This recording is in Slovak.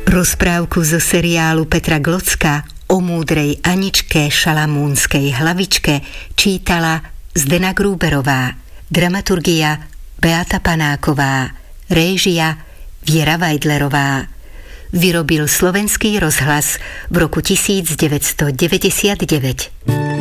Rozprávku zo seriálu Petra Glocka o múdrej Aničke šalamúnskej hlavičke čítala Zdena Grúberová, dramaturgia Beata Panáková, réžia Viera Vajdlerová. Vyrobil Slovenský rozhlas v roku 1999.